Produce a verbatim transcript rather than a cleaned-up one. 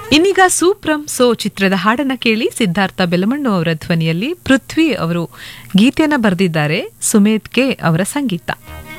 ಇನ್ನೀಗ ಸೂಪ್ರಂ ಸೋ ಚಿತ್ರದ ಹಾಡನ್ನ ಕೇಳಿ. ಸಿದ್ಧಾರ್ಥ ಬೆಲಮಣ್ಣು ಅವರ ಧ್ವನಿಯಲ್ಲಿ ಪೃಥ್ವಿ ಅವರು ಗೀತೆಯನ್ನ ಬರೆದಿದ್ದಾರೆ, ಸುಮೇಧ್ ಕೆ ಅವರ ಸಂಗೀತ.